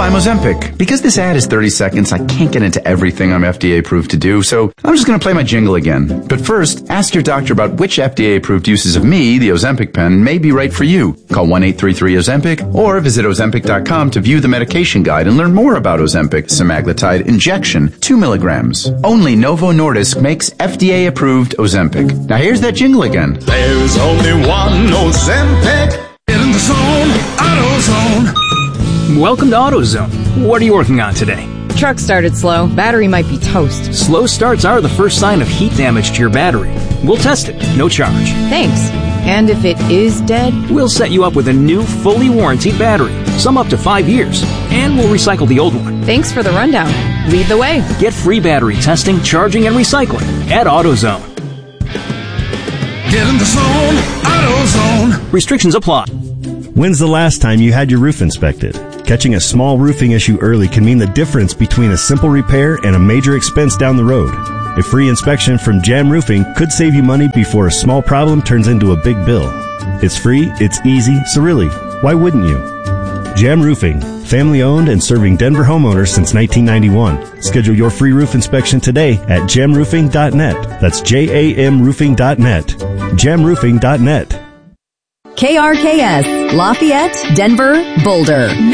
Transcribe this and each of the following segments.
I'm Ozempic. Because this ad is 30 seconds, I can't get into everything I'm FDA approved to do, so I'm just going to play my jingle again. But first, ask your doctor about which FDA approved uses of me, the Ozempic pen, may be right for you. Call 1-833-OZEMPIC or visit Ozempic.com to view the medication guide and learn more about Ozempic semaglutide injection, 2 milligrams. Only Novo Nordisk makes FDA approved Ozempic. Now here's that jingle again. There's only one Ozempic. Get in the zone, AutoZone. Welcome to AutoZone. What are you working on today? Truck started slow. Battery might be toast. Slow starts are the first sign of heat damage to your battery. We'll test it, no charge. Thanks. And if it is dead? We'll set you up with a new, fully warranted battery, some up to 5 years, and we'll recycle the old one. Thanks for the rundown. Lead the way. Get free battery testing, charging, and recycling at AutoZone. Get in the zone, AutoZone. Restrictions apply. When's the last time you had your roof inspected? Catching a small roofing issue early can mean the difference between a simple repair and a major expense down the road. A free inspection from Jam Roofing could save you money before a small problem turns into a big bill. It's free, it's easy, so really, why wouldn't you? Jam Roofing, family owned and serving Denver homeowners since 1991. Schedule your free roof inspection today at jamroofing.net. That's JAMroofing.net. Jamroofing.net. KRKS, Lafayette, Denver, Boulder. 94.7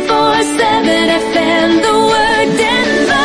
FM, the word Denver.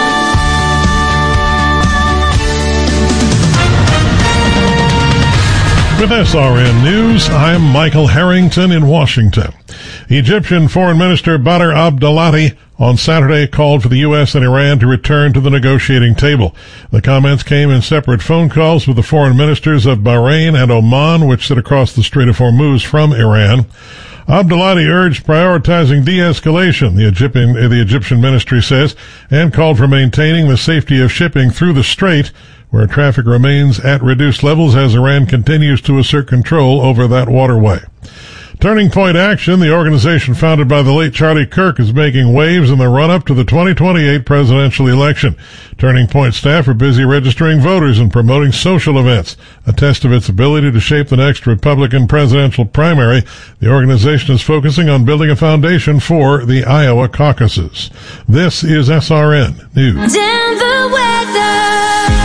With SRN News, I'm Michael Harrington in Washington. Egyptian Foreign Minister Badr Abdelatty on Saturday called for the U.S. and Iran to return to the negotiating table. The comments came in separate phone calls with the foreign ministers of Bahrain and Oman, which sit across the Strait of Hormuz from Iran. Abdelatty urged prioritizing de-escalation, the Egyptian ministry says, and called for maintaining the safety of shipping through the strait, where traffic remains at reduced levels as Iran continues to assert control over that waterway. Turning Point Action, the organization founded by the late Charlie Kirk, is making waves in the run-up to the 2028 presidential election. Turning Point staff are busy registering voters and promoting social events, a test of its ability to shape the next Republican presidential primary. The organization is focusing on building a foundation for the Iowa caucuses. This is SRN News. Denver weather.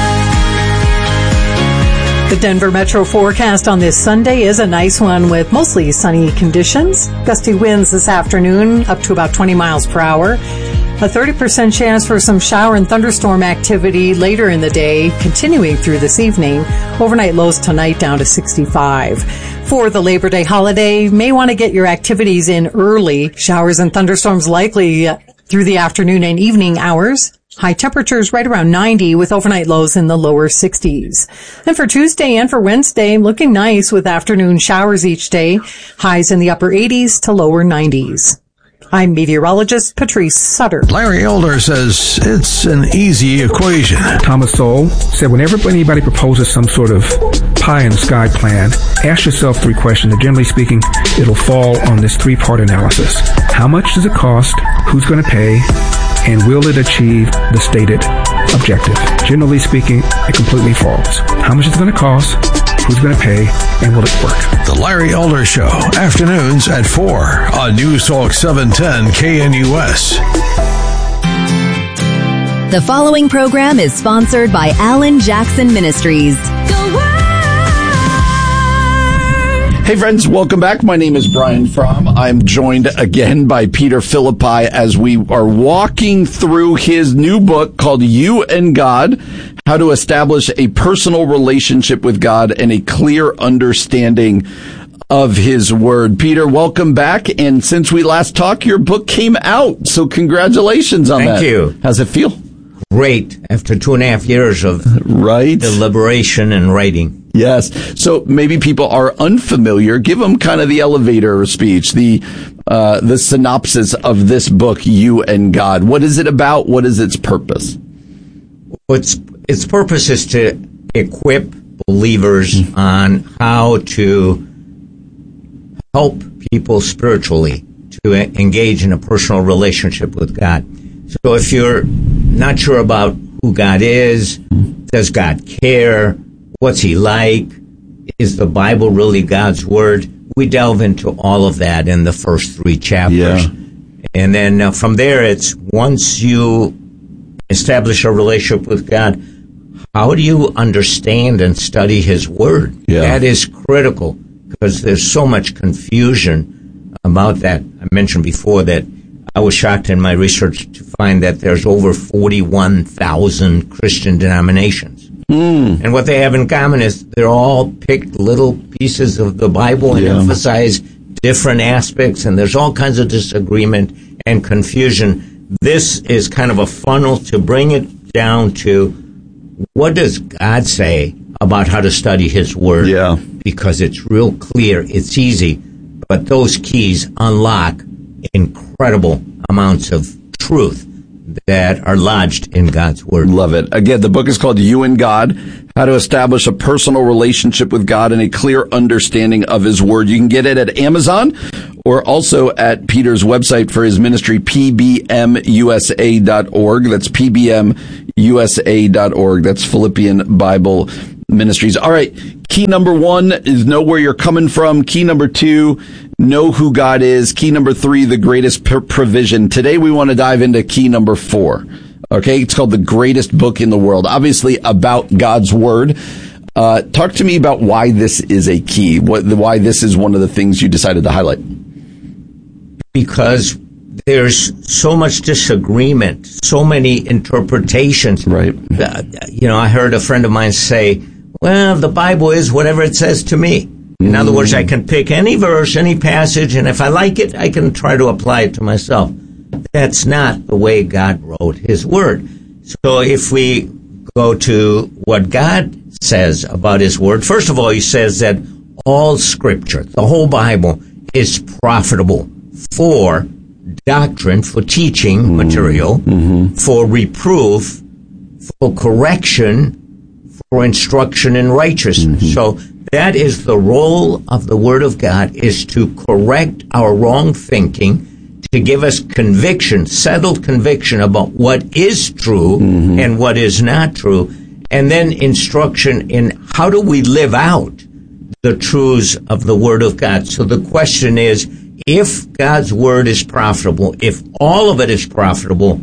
The Denver Metro forecast on this Sunday is a nice one with mostly sunny conditions. Gusty winds this afternoon up to about 20 miles per hour. A 30% chance for some shower and thunderstorm activity later in the day, continuing through this evening. Overnight lows tonight down to 65. For the Labor Day holiday, you may want to get your activities in early. Showers and thunderstorms likely through the afternoon and evening hours. High temperatures right around 90 with overnight lows in the lower 60s. And for Tuesday and for Wednesday, looking nice with afternoon showers each day. Highs in the upper 80s to lower 90s. I'm meteorologist Patrice Sutter. Larry Elder says it's an easy equation. Thomas Sowell said whenever anybody proposes some sort of pie-in-the-sky plan, ask yourself 3 questions. And generally speaking, it'll fall on this 3-part analysis. How much does it cost? Who's going to pay? And will it achieve the stated objective? Generally speaking, it completely falls. How much is it going to cost? Who's going to pay? And will it work? The Larry Elder Show, afternoons at 4 on News Talk 710 KNUS. The following program is sponsored by Alan Jackson Ministries. Hey friends, welcome back. My name is Brian Fromm. I'm joined again by Peter Philippi as we are walking through his new book called You and God, How to Establish a Personal Relationship with God and a Clear Understanding of His Word. Peter, welcome back. And since we last talked, your book came out. So congratulations on that. Thank you. How's it feel? Great. After 2.5 years of deliberation and writing. Yes. So maybe people are unfamiliar. Give them kind of the elevator speech, the synopsis of this book, You and God. What is it about? What is its purpose? Its purpose is to equip believers on how to help people spiritually to engage in a personal relationship with God. So if you're not sure about who God is, does God care? What's He like? Is the Bible really God's Word? We delve into all of that in the first 3 chapters. Yeah. And then from there, it's once you establish a relationship with God, how do you understand and study His Word? Yeah. That is critical because there's so much confusion about that. I mentioned before that I was shocked in my research to find that there's over 41,000 Christian denominations. And what they have in common is they're all picked little pieces of the Bible and emphasize different aspects, and there's all kinds of disagreement and confusion. This is kind of a funnel to bring it down to what does God say about how to study His Word? Yeah. Because it's real clear, it's easy, but those keys unlock incredible amounts of truth that are lodged in God's Word. Love it. Again, the book is called You and God, How to Establish a Personal Relationship with God and a Clear Understanding of His Word. You can get it at Amazon or also at Peter's website for his ministry, pbmusa.org. That's pbmusa.org. That's Philippian Bible Ministries. All right. Key number 1 is know where you're coming from. Key number 2, know who God is. Key number 3, the greatest provision. Today we want to dive into key number 4. Okay. It's called The Greatest Book in the World. Obviously about God's Word. Talk to me about why this is a key. Why this is one of the things you decided to highlight. Because there's so much disagreement, so many interpretations. Right. I heard a friend of mine say, well, the Bible is whatever it says to me. In other words, I can pick any verse, any passage, and if I like it, I can try to apply it to myself. That's not the way God wrote His Word. So if we go to what God says about His Word, first of all, He says that all Scripture, the whole Bible, is profitable for doctrine, for teaching material, for reproof, for correction, for instruction in righteousness. So that is the role of the Word of God, is to correct our wrong thinking, to give us conviction, settled conviction about what is true and what is not true, and then instruction in how do we live out the truths of the Word of God. So the question is, if God's Word is profitable, if all of it is profitable,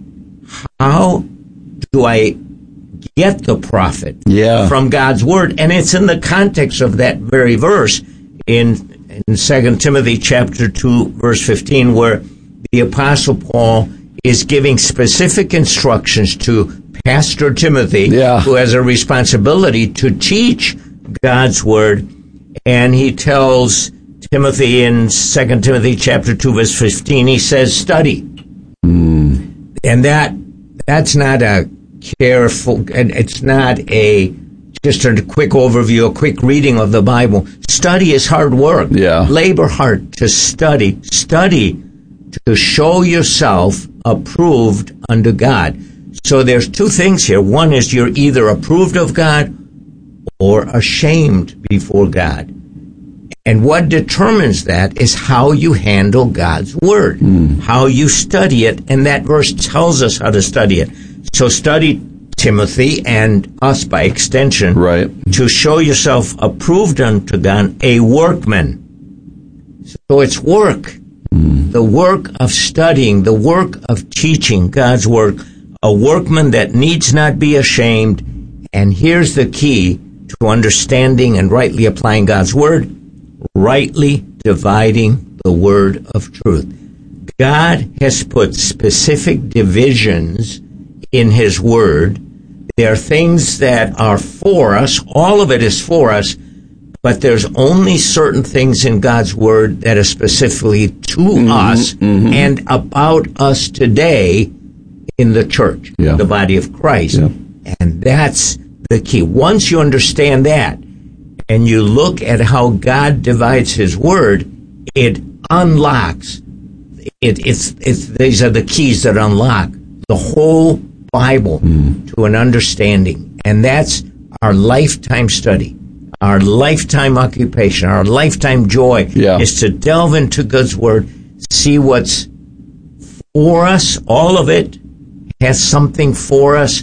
how do I get the profit from God's Word? And it's in the context of that very verse in 2 Timothy chapter 2, verse 15, where the Apostle Paul is giving specific instructions to Pastor Timothy, who has a responsibility to teach God's Word. And he tells Timothy in 2 Timothy chapter 2, verse 15, he says, study. And that's not a careful, and it's not just a quick overview, a quick reading of the Bible. Study is hard work. Labor hard to study. Study to show yourself approved unto God. So there's two things here. One is you're either approved of God or ashamed before God. And what determines that is how you handle God's Word, how you study it, and that verse tells us how to study it. So study Timothy and us by extension, to show yourself approved unto God, a workman. So it's work, the work of studying, the work of teaching God's Word, a workman that needs not be ashamed. And here's the key to understanding and rightly applying God's Word: rightly dividing the word of truth. God has put specific divisions in His Word. There are things that are for us. All of it is for us, but there's only certain things in God's Word that are specifically to us and about us today in the church, the body of Christ. And that's the key. Once you understand that, and you look at how God divides His Word, it unlocks. These are the keys that unlock the whole Bible to an understanding. And that's our lifetime study, our lifetime occupation, our lifetime joy is to delve into God's Word, see what's for us. All of it has something for us.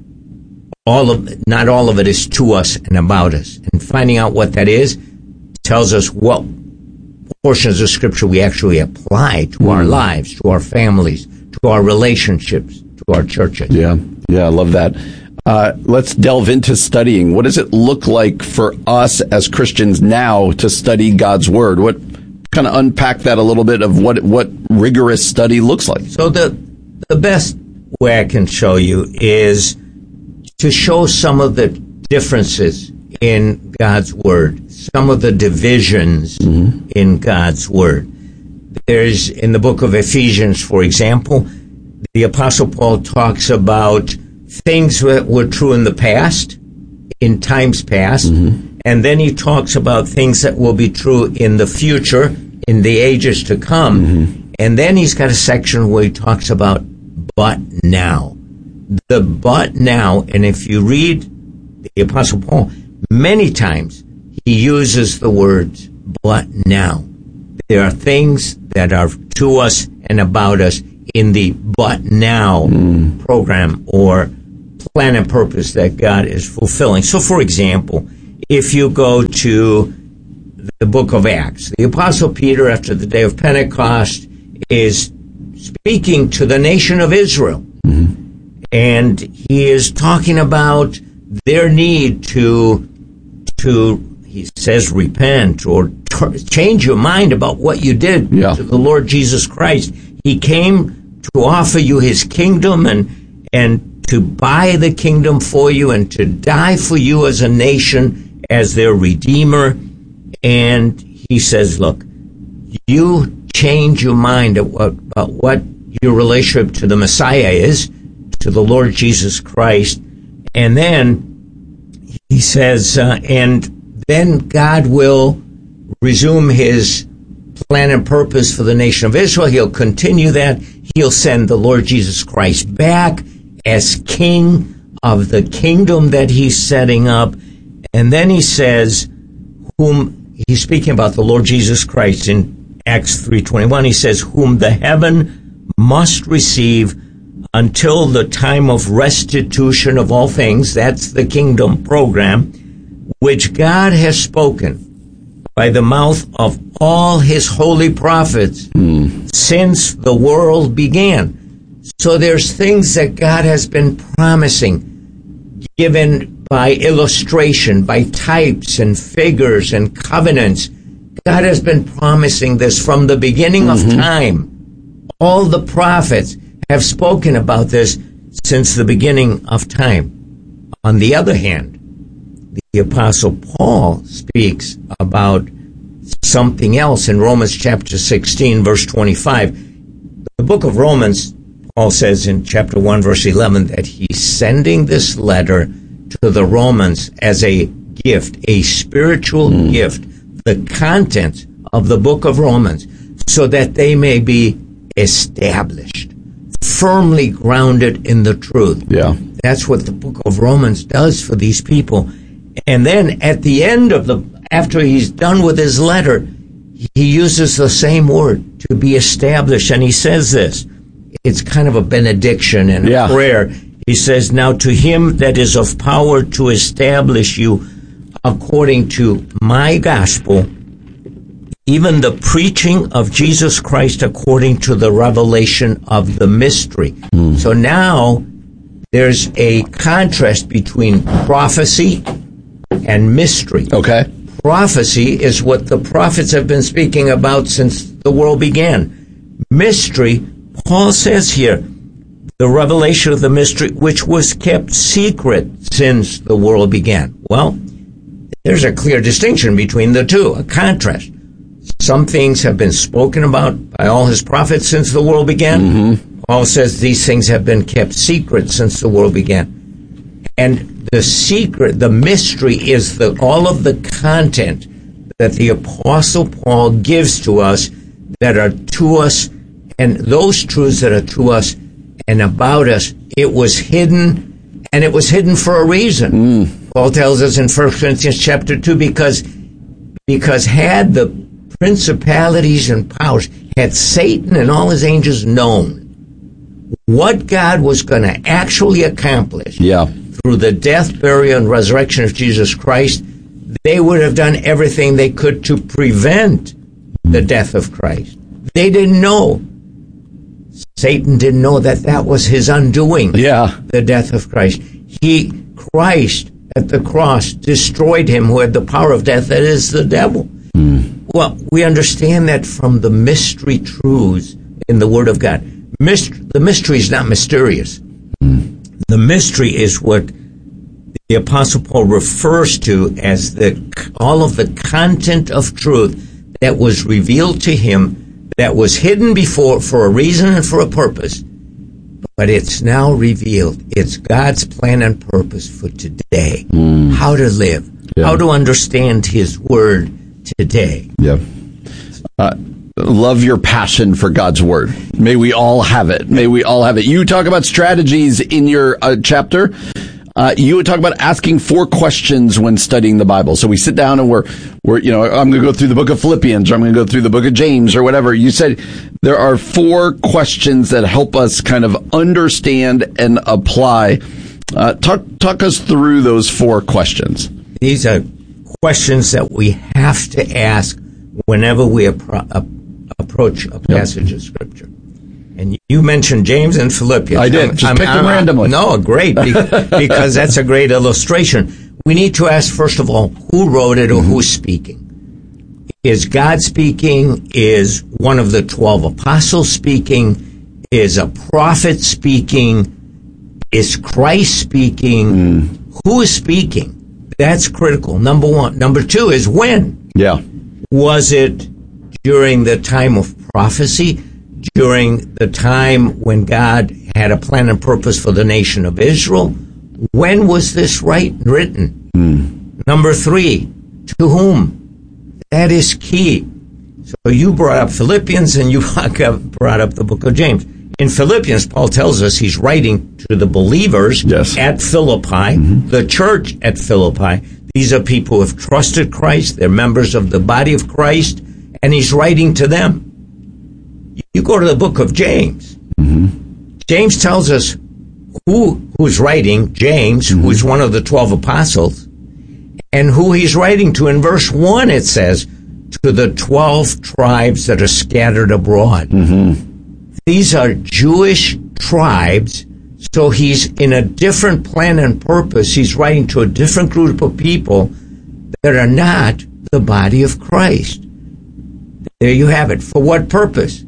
Not all of it is to us and about us. And finding out what that is tells us what portions of Scripture we actually apply to our lives, to our families, to our relationships, to our churches. Yeah, I love that. Let's delve into studying. What does it look like for us as Christians now to study God's Word? What kind of unpack that a little bit of what rigorous study looks like? So the best way I can show you is to show some of the differences in God's Word, some of the divisions in God's Word. There's, in the book of Ephesians, for example, the Apostle Paul talks about things that were true in the past, in times past, and then he talks about things that will be true in the future, in the ages to come. And then he's got a section where he talks about but now. The but now, and if you read the Apostle Paul, many times he uses the words but now. There are things that are to us and about us in the but now program or plan and purpose that God is fulfilling. So, for example, if you go to the book of Acts, the Apostle Peter, after the day of Pentecost, is speaking to the nation of Israel. And he is talking about their need to he says, repent or change your mind about what you did to the Lord Jesus Christ. He came to offer you his kingdom and to buy the kingdom for you and to die for you as a nation, as their Redeemer. And he says, look, you change your mind about what your relationship to the Messiah is, to the Lord Jesus Christ. And then he says, and then God will resume his plan and purpose for the nation of Israel. He'll continue that. He'll send the Lord Jesus Christ back as king of the kingdom that he's setting up. And then he says, whom he's speaking about the Lord Jesus Christ in Acts 3:21. He says, whom the heaven must receive until the time of restitution of all things. That's the kingdom program, which God has spoken by the mouth of all his holy prophets since the world began. So there's things that God has been promising, given by illustration, by types and figures and covenants. God has been promising this from the beginning of time. All the prophets have spoken about this since the beginning of time. On the other hand, the Apostle Paul speaks about something else in Romans chapter 16, verse 25. The book of Romans, Paul says in chapter 1, verse 11, that he's sending this letter to the Romans as a gift, a spiritual gift, the content of the book of Romans, so that they may be established, firmly grounded in the truth. Yeah. That's what the book of Romans does for these people. And then at the end of after he's done with his letter, he uses the same word, to be established. And he says this. It's kind of a benediction and a prayer. He says, now to him that is of power to establish you according to my gospel, even the preaching of Jesus Christ according to the revelation of the mystery. So now there's a contrast between prophecy and mystery. Okay. Prophecy is what the prophets have been speaking about since the world began. Mystery, Paul says here, the revelation of the mystery which was kept secret since the world began. Well, there's a clear distinction between the two, a contrast. Some things have been spoken about by all his prophets since the world began. Paul says these things have been kept secret since the world began. And the secret, the mystery, is all of the content that the Apostle Paul gives to us that are to us, and those truths that are to us and about us, it was hidden, and it was hidden for a reason. Paul tells us in 1 Corinthians chapter 2, because had the principalities and powers, had Satan and all his angels known what God was going to actually accomplish through the death, burial, and resurrection of Jesus Christ, they would have done everything they could to prevent the death of Christ. They didn't know. Satan didn't know that was his undoing. Yeah. The death of Christ. Christ at the cross destroyed him who had the power of death, that is the devil. Well, we understand that from the mystery truths in the Word of God. The mystery is not mysterious. The mystery is what the Apostle Paul refers to as all of the content of truth that was revealed to him, that was hidden before for a reason and for a purpose, but it's now revealed. It's God's plan and purpose for today. How to live, how to understand His Word today. Yeah. Love your passion for God's Word. May we all have it. May we all have it. You talk about strategies in your chapter. You would talk about asking 4 questions when studying the Bible. So we sit down and we're I'm going to go through the book of Philippians, or I'm going to go through the book of James, or whatever. You said there are 4 questions that help us kind of understand and apply. Talk us through those 4 questions. These are questions that we have to ask whenever we approach a passage of Scripture. And you mentioned James and Philippians. I did. Just pick them randomly. No, great, because that's a great illustration. We need to ask, first of all, who wrote it or who's speaking? Is God speaking? Is one of the 12 apostles speaking? Is a prophet speaking? Is Christ speaking? Who is speaking? That's critical, number 1. Number 2 is when. Yeah. Was it during the time of prophecy? During the time when God had a plan and purpose for the nation of Israel? When was this written? Number 3, to whom? That is key. So you brought up Philippians and you brought up the book of James. In Philippians, Paul tells us he's writing to the believers at Philippi, the church at Philippi. These are people who have trusted Christ. They're members of the body of Christ, and he's writing to them. You go to the book of James. James tells us who's writing, James, who's one of the 12 apostles, and who he's writing to. In verse 1, it says, to the 12 tribes that are scattered abroad. These are Jewish tribes, so he's in a different plan and purpose. He's writing to a different group of people that are not the body of Christ. There you have it. For what purpose?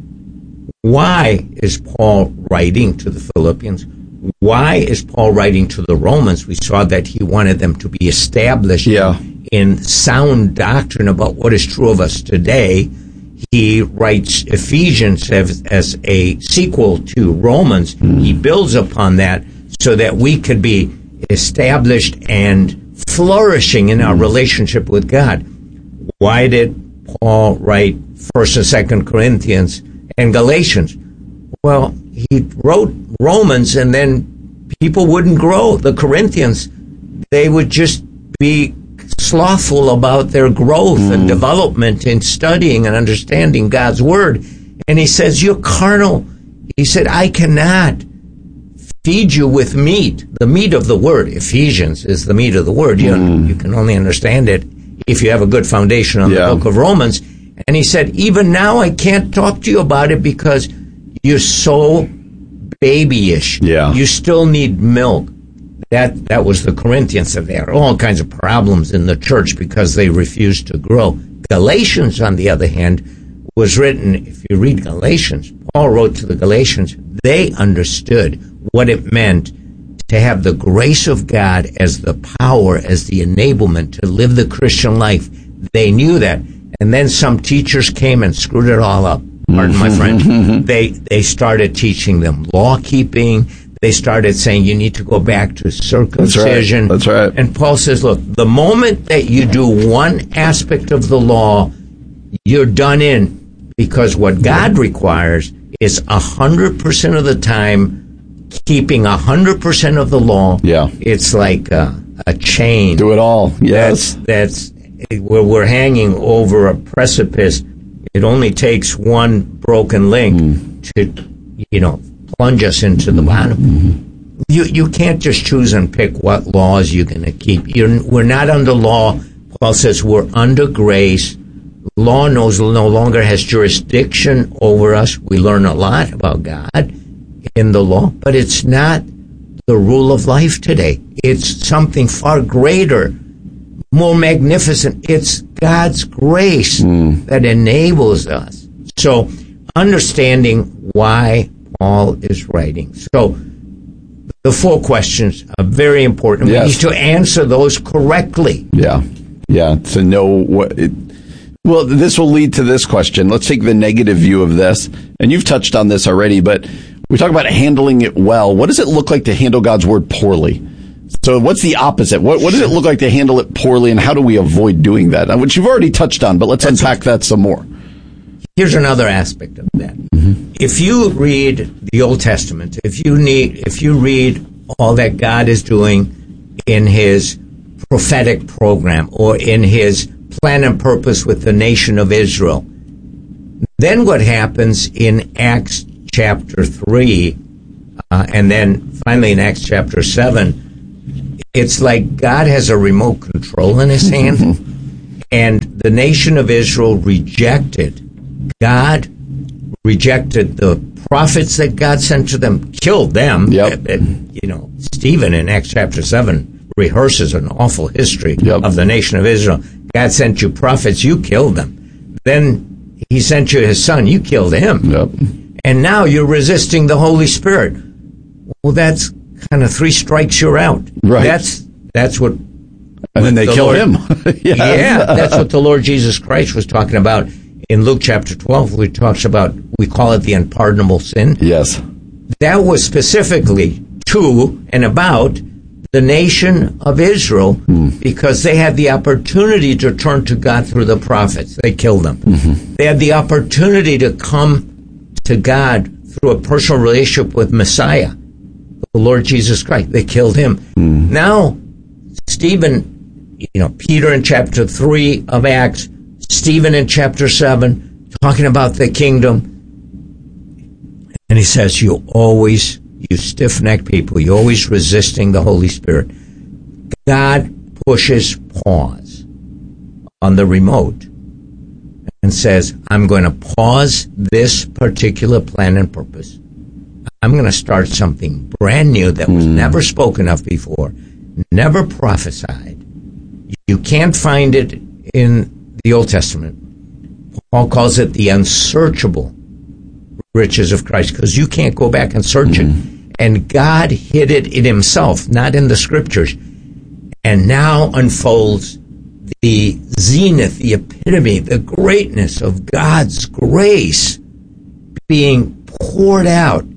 Why is Paul writing to the Philippians? Why is Paul writing to the Romans? We saw that he wanted them to be established in sound doctrine about what is true of us today. He writes Ephesians as a sequel to Romans. He builds upon that so that we could be established and flourishing in our relationship with God. Why did Paul write 1st and 2nd Corinthians and Galatians? Well, he wrote Romans, and then people wouldn't grow. The Corinthians, they would just be slothful about their growth and development in studying and understanding God's Word. And he says, you're carnal. He said, I cannot feed you with meat, the meat of the Word. Ephesians is the meat of the Word. You can only understand it if you have a good foundation on the book of Romans. And he said, even now I can't talk to you about it because you're so babyish. You still need milk. That was the Corinthians. They had all kinds of problems in the church because they refused to grow. Galatians, on the other hand, was written, if you read Galatians, Paul wrote to the Galatians, they understood what it meant to have the grace of God as the power, as the enablement to live the Christian life. They knew that. And then some teachers came and screwed it all up. Pardon my French. They started teaching them law keeping. They started saying you need to go back to circumcision. That's right. And Paul says, look, the moment that you do one aspect of the law, you're done in, because what God requires is 100% of the time keeping 100% of the law. It's like a chain. Do it all. Yes. That's where we're hanging over a precipice. It only takes one broken link to, plunge us into the bottom. You can't just choose and pick what laws you're going to keep. We're not under law. Paul says we're under grace. law no longer has jurisdiction over us. We learn a lot about God in the law, but it's not the rule of life today. It's something far greater, more magnificent. It's God's grace that enables us. So, understanding why Paul is writing. So, the 4 questions are very important. Yes. We need to answer those correctly. Yeah, to know what... Well, this will lead to this question. Let's take the negative view of this. And you've touched on this already, but we talk about handling it well. What does it look like to handle God's word poorly? So what's the opposite? What does it look like to handle it poorly, and how do we avoid doing that? Which you've already touched on, but let's unpack that some more. Here's another aspect of that. If you read the Old Testament, if you read all that God is doing in his prophetic program or in his plan and purpose with the nation of Israel, then what happens in Acts chapter 3 and then finally in Acts chapter 7, it's like God has a remote control in his hand, and the nation of Israel rejected God, rejected the prophets that God sent to them, killed them. Stephen in Acts chapter 7 rehearses an awful history of the nation of Israel. God sent you prophets, you killed them. Then he sent you his son, you killed him. And now you're resisting the Holy Spirit. Well, that's kind of 3 strikes, you're out. Right. That's what... And then they kill him. That's what the Lord Jesus Christ was talking about in Luke chapter 12, where he talks about, we call it the unpardonable sin. Yes. That was specifically to and about the nation of Israel, because they had the opportunity to turn to God through the prophets. They killed them. They had the opportunity to come to God through a personal relationship with Messiah, the Lord Jesus Christ. They killed him. Now, Stephen, Peter in chapter 3 of Acts, Stephen in chapter 7, talking about the kingdom. And he says, you stiff-necked people, you're always resisting the Holy Spirit. God pushes pause on the remote and says, I'm going to pause this particular plan and purpose. I'm going to start something brand new that was never spoken of before, never prophesied. You can't find it in the Old Testament. Paul calls it the unsearchable riches of Christ, because you can't go back and search it. And God hid it in himself, not in the scriptures, and now unfolds the zenith, the epitome, the greatness of God's grace being poured out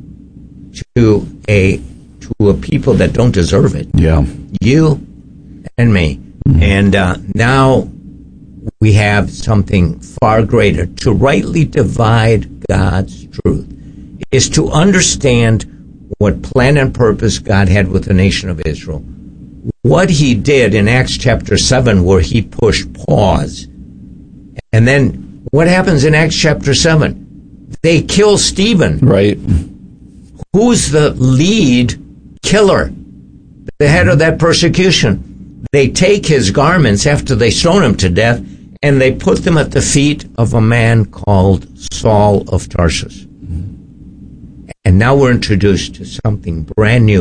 to a people that don't deserve it. Yeah. You and me. And now we have something far greater. To rightly divide God's truth is to understand what plan and purpose God had with the nation of Israel. What he did in Acts chapter 7, where he pushed pause. And then what happens in Acts chapter 7? They kill Stephen. Right. Who's the lead killer? The head of that persecution. They take his garments after they stone him to death, and they put them at the feet of a man called Saul of Tarsus. And now we're introduced to something brand new,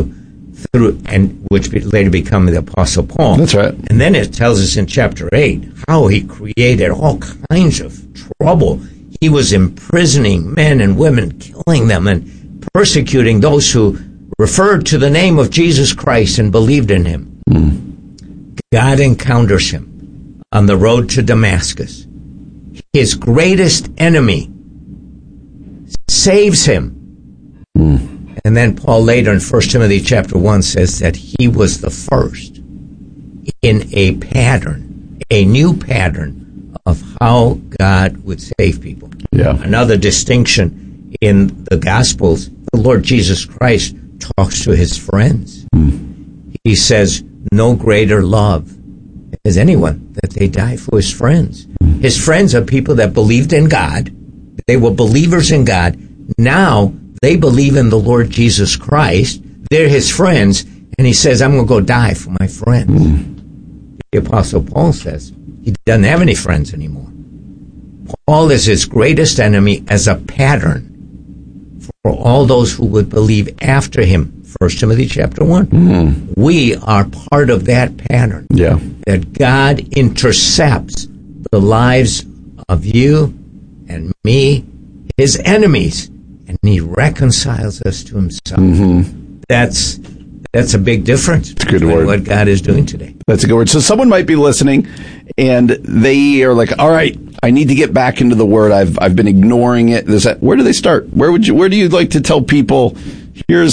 which later become the Apostle Paul. That's right. And then it tells us in chapter 8 how he created all kinds of trouble. He was imprisoning men and women, killing them, and persecuting those who referred to the name of Jesus Christ and believed in him. God encounters him on the road to Damascus. His greatest enemy saves him. And then Paul later in 1 Timothy chapter 1 says that he was the first in a pattern, a new pattern of how God would save people. Yeah. Another distinction in the Gospels, the Lord Jesus Christ talks to his friends. He says, no greater love has anyone that they die for his friends. His friends are people that believed in God. They were believers in God. Now they believe in the Lord Jesus Christ. They're his friends. And he says, I'm going to go die for my friends. The Apostle Paul says he doesn't have any friends anymore. Paul is his greatest enemy as a pattern for all those who would believe after him. 1 Timothy chapter 1. We are part of that pattern. Yeah. That God intercepts the lives of you and me, his enemies, and he reconciles us to himself. That's a big difference between what God is doing today. That's a good word. So someone might be listening and they are like, all right, I need to get back into the Word. I've been ignoring it. Where do they start? Where do you like to tell people, here's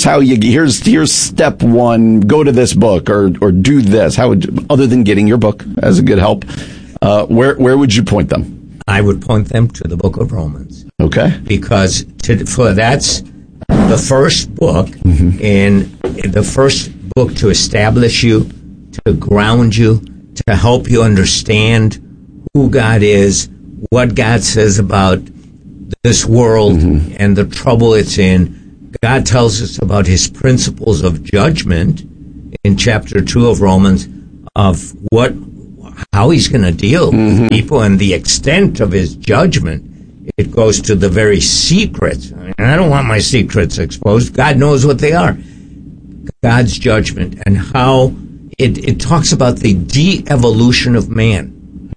step one, go to this book or do this? Other than getting your book as a good help, where would you point them? I would point them to the book of Romans. Okay. Because that's the first book, and the first book to establish you, to ground you, to help you understand who God is, what God says about this world and the trouble it's in. God tells us about his principles of judgment in chapter 2 of Romans, of how he's going to deal with people and the extent of his judgment. It goes to the very secrets. I don't want my secrets exposed. God knows what they are. God's judgment, and how it talks about the de-evolution of man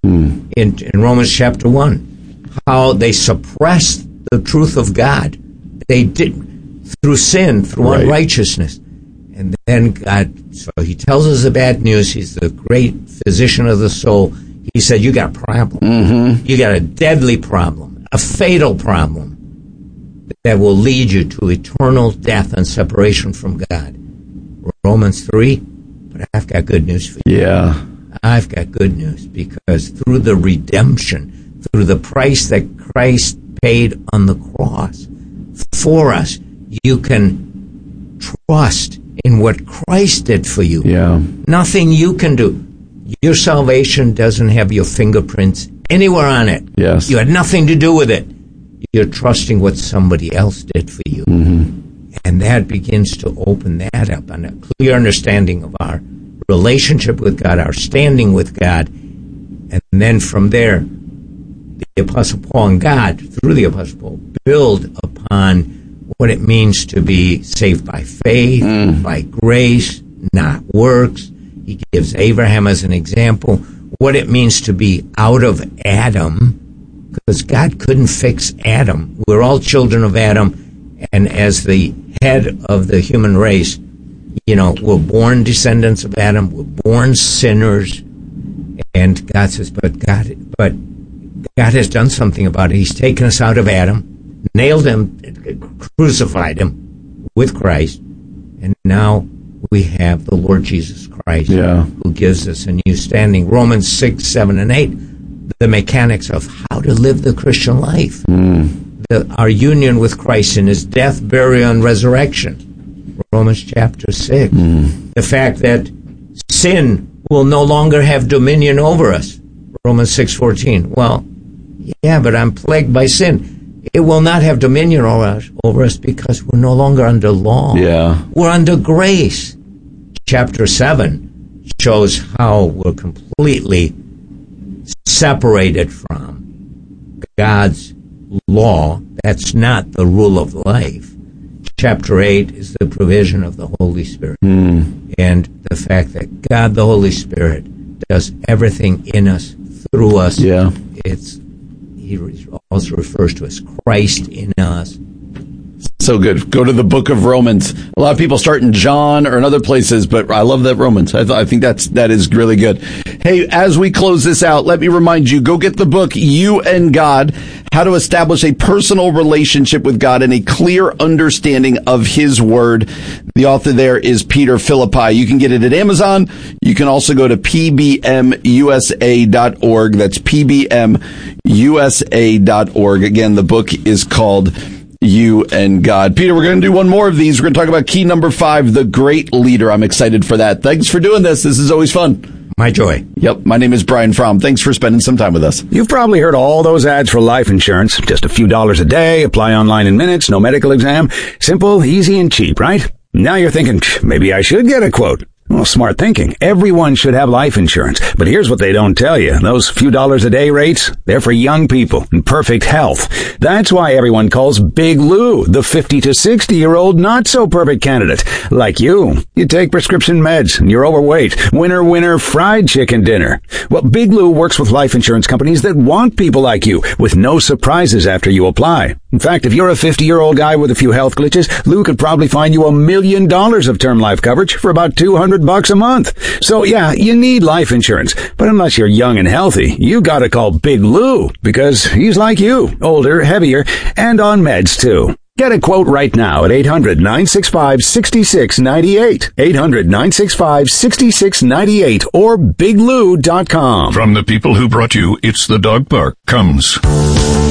in Romans chapter 1, how they suppressed the truth of God. They did through sin, through unrighteousness. And then God, so he tells us the bad news. He's the great physician of the soul. He said, you got a problem. You got a deadly problem, a fatal problem that will lead you to eternal death and separation from God. Romans 3, but I've got good news for you. Yeah. I've got good news, because through the redemption, through the price that Christ paid on the cross for us, you can trust in what Christ did for you. Yeah. Nothing you can do. Your salvation doesn't have your fingerprints anywhere on it. Yes. You had nothing to do with it. You're trusting what somebody else did for you. And that begins to open that up, and a clear understanding of our relationship with God, our standing with God. And then from there, the Apostle Paul and God, through the Apostle Paul, build upon what it means to be saved by faith, by grace, not works. He gives Abraham as an example, what it means to be out of Adam, because God couldn't fix Adam. We're all children of Adam, and as the head of the human race, we're born descendants of Adam, we're born sinners, and God says, but God has done something about it. He's taken us out of Adam, nailed him, crucified him with Christ, and now we have the Lord Jesus Christ, who gives us a new standing. Romans 6, 7, and 8, the mechanics of how to live the Christian life. Our union with Christ in his death, burial, and resurrection. Romans chapter 6. The fact that sin will no longer have dominion over us. Romans 6:14. Well, yeah, but I'm plagued by sin. It will not have dominion over us because we're no longer under law. Yeah. We're under grace. Chapter 7 shows how we're completely separated from God's law. That's not the rule of life. Chapter 8 is the provision of the Holy Spirit. And the fact that God, the Holy Spirit, does everything in us, through us. Yeah. He also refers to as Christ in us. So good. Go to the book of Romans. A lot of people start in John or in other places, but I love that Romans. I think that is really good. Hey, as we close this out, let me remind you, go get the book, You and God, How to Establish a Personal Relationship with God and a Clear Understanding of His Word. The author there is Peter Philippi. You can get it at Amazon. You can also go to pbmusa.org. That's pbmusa.org. Again, the book is called You and God. Peter, we're going to do one more of these. We're going to talk about key number 5, the great leader. I'm excited for that. Thanks for doing this. This is always fun. My joy. Yep. My name is Brian Fromm. Thanks for spending some time with us. You've probably heard all those ads for life insurance. Just a few dollars a day, apply online in minutes, no medical exam. Simple, easy, and cheap, right? Now you're thinking, maybe I should get a quote. Well, smart thinking. Everyone should have life insurance. But here's what they don't tell you. Those few dollars a day rates, they're for young people in perfect health. That's why everyone calls Big Lou the 50 to 60-year-old not-so-perfect candidate. Like you. You take prescription meds and you're overweight. Winner, fried chicken dinner. Well, Big Lou works with life insurance companies that want people like you with no surprises after you apply. In fact, if you're a 50-year-old guy with a few health glitches, Lou could probably find you $1 million of term life coverage for about $200 a month. So yeah, you need life insurance. But unless you're young and healthy, you gotta call Big Lou because he's like you, older, heavier, and on meds too. Get a quote right now at 800-965-6698. 800-965-6698 or biglou.com. From the people who brought you It's the Dog Park comes